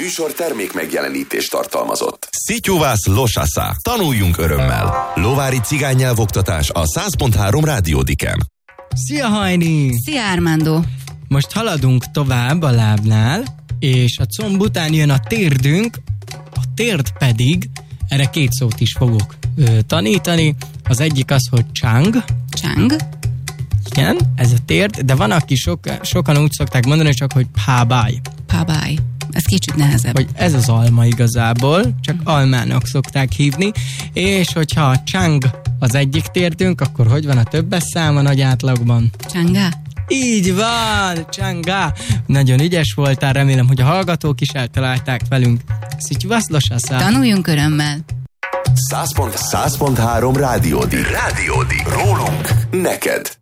műsor termék megjelenítést tartalmazott. Szityuvász losasza. Tanuljunk örömmel. Lovári cigánynyelvoktatás a 100.3 Rádiódiken. Szia Hajni! Szia Armando! Most haladunk tovább a lábnál, és a comb után jön a térdünk, a térd pedig, erre két szót is fogok tanítani. Az egyik az, hogy csang. Csang. Igen, ez a térd, de van, aki sokan úgy szokták mondani, csak hogy pábáj. Pábáj. Ez kicsit nehezebb. Hogy ez az alma igazából, csak almának szokták hívni, és hogyha a csang az egyik térdünk, akkor hogy van a többes szám a nagy átlagban? Csangá. Így van, csangá. Nagyon ügyes voltál, remélem, hogy a hallgatók is eltalálták velünk. Szityuvász losasza. Tanuljunk örömmel. 100.3 Rádiódik. Rólunk, neked.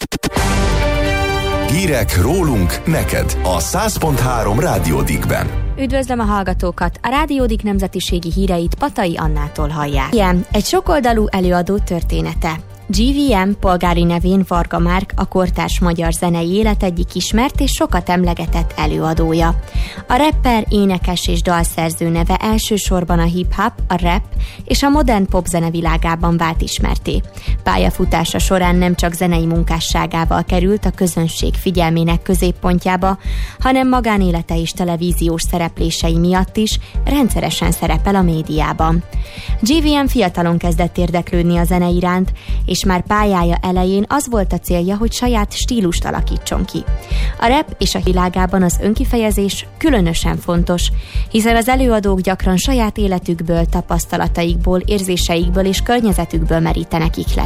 Hírek rólunk, neked. A 100.3 Rádiódikben. Üdvözlöm a hallgatókat! A Rádiódik nemzetiségi híreit Patai Annától hallják. GVM, egy sokoldalú előadó története. GVM polgári nevén Varga Márk, a kortárs magyar zenei élet egyik ismert és sokat emlegetett előadója. A rapper, énekes és dalszerző neve elsősorban a hip-hop, a rap és a modern popzene világában vált ismertté. Pályafutása során nem csak zenei munkásságával került a közönség figyelmének középpontjába, hanem magánélete és televíziós szereplései miatt is rendszeresen szerepel a médiában. GVM fiatalon kezdett érdeklődni a zene iránt, és már pályája elején az volt a célja, hogy saját stílust alakítson ki. A rap és a világában az önkifejezés különösen fontos, hiszen az előadók gyakran saját életükből, tapasztalataikból, érzéseikből és környezetükből merítenek ihletet.